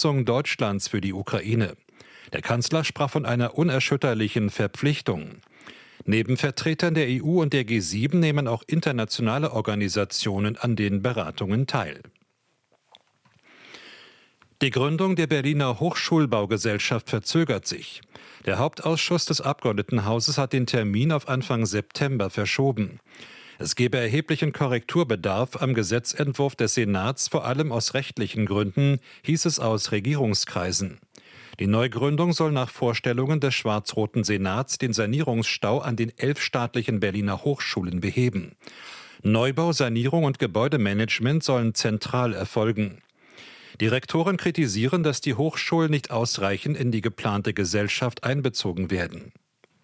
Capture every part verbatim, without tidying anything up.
Unterstützung Deutschlands für die Ukraine. Der Kanzler sprach von einer unerschütterlichen Verpflichtung. Neben Vertretern der E U und der G sieben nehmen auch internationale Organisationen an den Beratungen teil. Die Gründung der Berliner Hochschulbaugesellschaft verzögert sich. Der Hauptausschuss des Abgeordnetenhauses hat den Termin auf Anfang September verschoben. Es gebe erheblichen Korrekturbedarf am Gesetzentwurf des Senats, vor allem aus rechtlichen Gründen, hieß es aus Regierungskreisen. Die Neugründung soll nach Vorstellungen des schwarz-roten Senats den Sanierungsstau an den elf staatlichen Berliner Hochschulen beheben. Neubau, Sanierung und Gebäudemanagement sollen zentral erfolgen. Die Rektoren kritisieren, dass die Hochschulen nicht ausreichend in die geplante Gesellschaft einbezogen werden.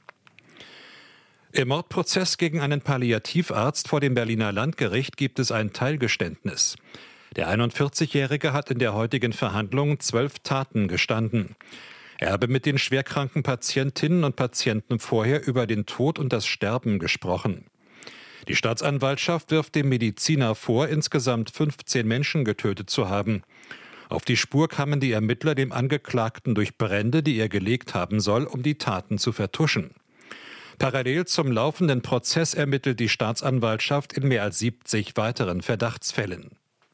Im Mordprozess gegen einen Palliativarzt vor dem Berliner Landgericht gibt es ein Teilgeständnis. Der einundvierzigjährige hat in der heutigen Verhandlung zwölf Taten gestanden. Er habe mit den schwerkranken Patientinnen und Patienten vorher über den Tod und das Sterben gesprochen. Die Staatsanwaltschaft wirft dem Mediziner vor, insgesamt fünfzehn Menschen getötet zu haben. Auf die Spur kamen die Ermittler dem Angeklagten durch Brände, die er gelegt haben soll, um die Taten zu vertuschen. Parallel zum laufenden Prozess ermittelt die Staatsanwaltschaft in mehr als siebzig weiteren Verdachtsfällen.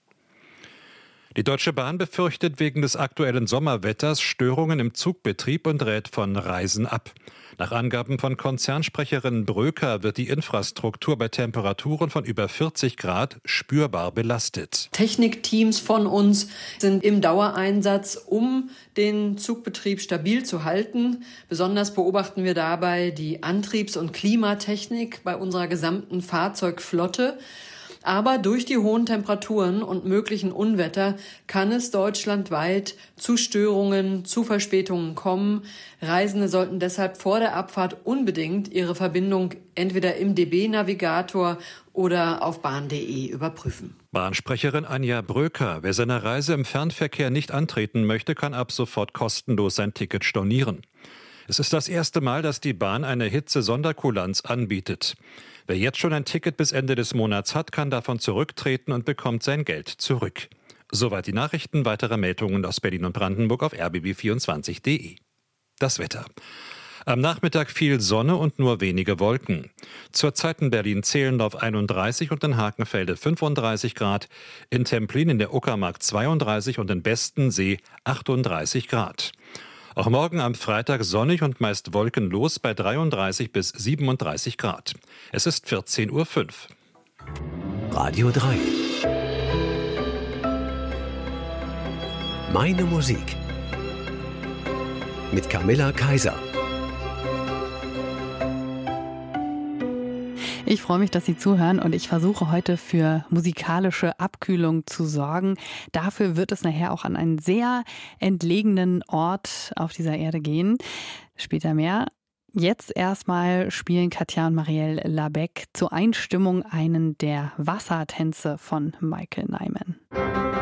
Die Deutsche Bahn befürchtet wegen des aktuellen Sommerwetters Störungen im Zugbetrieb und rät von Reisen ab. Nach Angaben von Konzernsprecherin Bröker wird die Infrastruktur bei Temperaturen von über vierzig Grad spürbar belastet. Technikteams von uns sind im Dauereinsatz, um den Zugbetrieb stabil zu halten. Besonders beobachten wir dabei die Antriebs- und Klimatechnik bei unserer gesamten Fahrzeugflotte. Aber durch die hohen Temperaturen und möglichen Unwetter kann es deutschlandweit zu Störungen, zu Verspätungen kommen. Reisende sollten deshalb vor der Abfahrt unbedingt ihre Verbindung entweder im D B-Navigator oder auf bahn punkt de überprüfen. Bahnsprecherin Anja Bröker: Wer seine Reise im Fernverkehr nicht antreten möchte, kann ab sofort kostenlos sein Ticket stornieren. Es ist das erste Mal, dass die Bahn eine Hitze-Sonderkulanz anbietet. Wer jetzt schon ein Ticket bis Ende des Monats hat, kann davon zurücktreten und bekommt sein Geld zurück. Soweit die Nachrichten. Weitere Meldungen aus Berlin und Brandenburg auf r b b vierundzwanzig punkt de. Das Wetter. Am Nachmittag viel Sonne und nur wenige Wolken. Zurzeit in Berlin-Zehlendorf einunddreißig und in Hakenfelde fünfunddreißig Grad, in Templin in der Uckermark zweiunddreißig und in Bestensee achtunddreißig Grad. Auch morgen am Freitag sonnig und meist wolkenlos bei dreiunddreißig bis siebenunddreißig Grad. Es ist vierzehn Uhr fünf. Radio drei. Meine Musik. Mit Camilla Kaiser. Ich freue mich, dass Sie zuhören und ich versuche heute für musikalische Abkühlung zu sorgen. Dafür wird es nachher auch an einen sehr entlegenen Ort auf dieser Erde gehen. Später mehr. Jetzt erstmal spielen Katja und Marielle Labec zur Einstimmung einen der Wassertänze von Michael Nyman.